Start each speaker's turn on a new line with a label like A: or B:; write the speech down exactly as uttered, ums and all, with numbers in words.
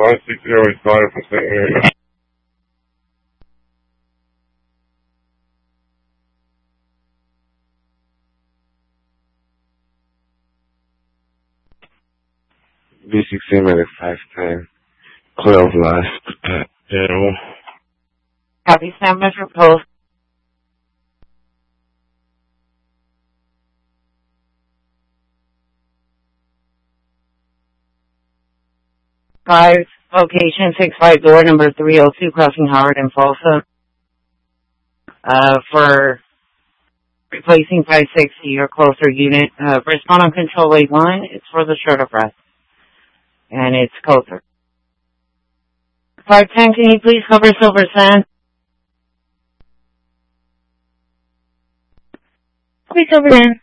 A: five six zero is started from Saint Area. B sixteen minute five ten. twelve last at Animal.
B: Copy, stand by for post. Five, location six five, door number three oh two, crossing Howard and Folsom. Uh, for replacing five sixty or closer unit. Uh, respond on control wave one. It's for the short of breath. And it's closer. five ten, can you please cover Silver Sand?
C: Please Silver Sand.